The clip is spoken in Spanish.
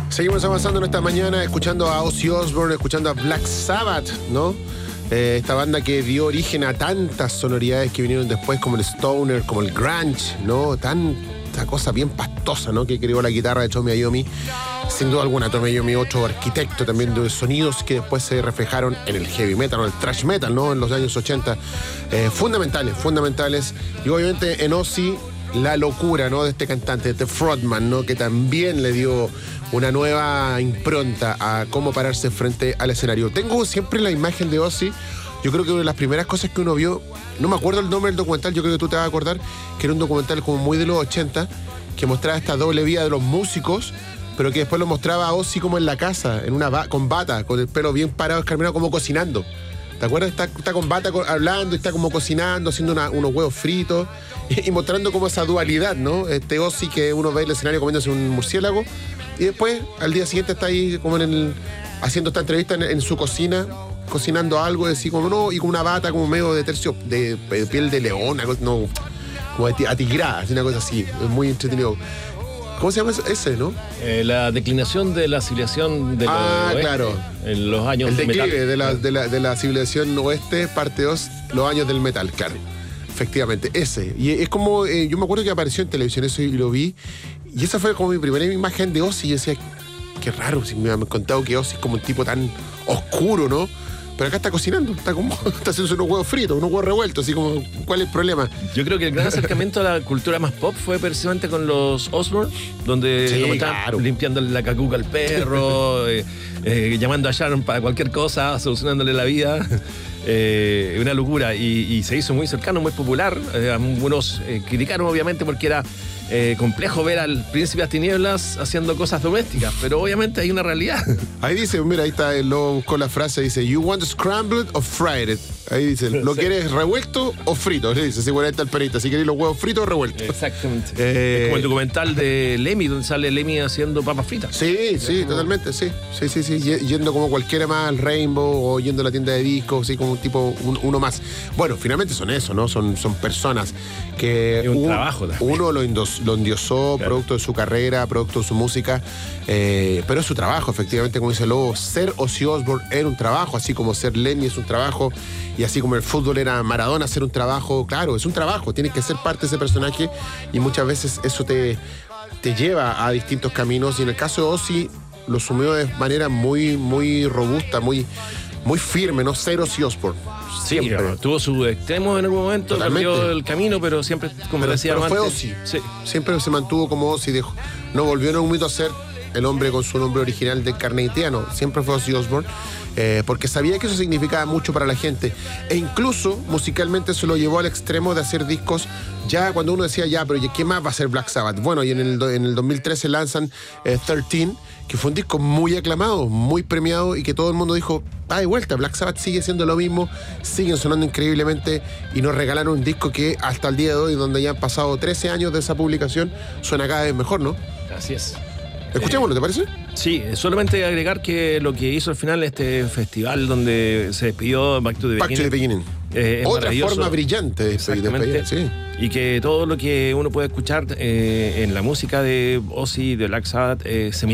Seguimos avanzando en esta mañana, escuchando a Ozzy Osbourne, escuchando a Black Sabbath, ¿no? Esta banda que dio origen a tantas sonoridades que vinieron después, como el stoner, como el grunge, ¿no? Tanta cosa bien pastosa, ¿no? Que creó la guitarra de Tommy Iommi. Sin duda alguna, Tommy Iommi, otro arquitecto también de sonidos que después se reflejaron en el heavy metal o el thrash metal, ¿no? En los años 80. Fundamentales. Y obviamente en Ozzy, la locura, ¿no? De este cantante, de este frontman, ¿no? Que también le dio una nueva impronta a cómo pararse frente al escenario. Tengo siempre la imagen de Ozzy. Yo creo que una de las primeras cosas que uno vio, no me acuerdo el nombre del documental, yo creo que tú te vas a acordar, que era un documental como muy de los 80, que mostraba esta doble vida de los músicos, pero que después lo mostraba a Ozzy como en la casa, con bata, con el pelo bien parado, escarminado, como cocinando. ¿Te acuerdas? Está con bata hablando y está como cocinando, haciendo unos huevos fritos y mostrando como esa dualidad, ¿no? Este Ozzy que uno ve en el escenario comiéndose un murciélago y después al día siguiente está ahí como haciendo esta entrevista en su cocina, cocinando algo así como no, y con una bata como medio de tercio, de piel de león, no, como atigrada, una cosa así. Es muy entretenido. ¿Cómo se llama ese, no? La declinación de la civilización del oeste, claro. En los años del metal. El declive de la civilización oeste, parte 2, los años del metal, claro. Efectivamente, ese. Y es como, yo me acuerdo que apareció en televisión eso y lo vi, y esa fue como mi primera imagen de Ozzy, y decía, qué raro, si me han contado que Ozzy es como un tipo tan oscuro, ¿no? Pero acá está cocinando, está haciendo unos huevos fritos, unos huevos revueltos, así como, ¿cuál es el problema? Yo creo que el gran acercamiento a la cultura más pop fue precisamente con los Osbourne, donde sí, estaban limpiando la cacuca al perro, llamando a Sharon para cualquier cosa, solucionándole la vida. Una locura, y se hizo muy cercano, muy popular. Algunos criticaron obviamente porque era complejo ver al príncipe de las tinieblas haciendo cosas domésticas, pero obviamente hay una realidad. Ahí dice, mira, ahí está, luego buscó la frase, dice, you want scrambled or fried it. Ahí dice, ¿lo quieres revuelto o frito? Le dice, sí, bueno, ahí está el perita, si querés los huevos fritos o revueltos. Exactamente. Es como el documental de Lemmy, donde sale Lemmy haciendo papas fritas. Sí, totalmente, sí. Yendo como cualquiera más al Rainbow o yendo a la tienda de discos, así como un tipo, uno más. Bueno, finalmente son eso, ¿no? Son personas que... Es un trabajo también. Uno lo endiosó, claro, producto de su carrera, producto de su música, pero es su trabajo, efectivamente, como dice Lobo, ser Ozzy Osbourne era un trabajo, así como ser Lemmy es un trabajo, y así como el fútbol era Maradona ser un trabajo, claro, es un trabajo, tienes que ser parte de ese personaje, y muchas veces eso te lleva a distintos caminos, y en el caso de Ozzy lo sumió de manera muy, muy robusta, muy firme, ¿no? Ser Ozzy Osbourne. Siempre. Sí, tuvo su extremo en algún momento, cambió el camino, pero siempre, como decía antes. Pero fue Ozzy. Sí. Siempre se mantuvo como Ozzy. No volvió en un momento a ser el hombre con su nombre original de carne haitiano. Siempre fue Ozzy Osbourne, porque sabía que eso significaba mucho para la gente. E incluso musicalmente se lo llevó al extremo de hacer discos. Ya cuando uno decía, ya, pero ¿qué más va a hacer Black Sabbath? Bueno, y en el 2013 lanzan 13, que fue un disco muy aclamado, muy premiado, y que todo el mundo dijo, de vuelta, Black Sabbath sigue siendo lo mismo, siguen sonando increíblemente, y nos regalaron un disco que hasta el día de hoy, donde ya han pasado 13 años de esa publicación, suena cada vez mejor, ¿no? Así es. Escuchémoslo, ¿te parece? Sí, solamente agregar que lo que hizo al final este festival donde se despidió Back to the Beginning. Otra forma brillante de despedir, sí. Y que todo lo que uno puede escuchar en la música de Ozzy, de Black Sabbath, se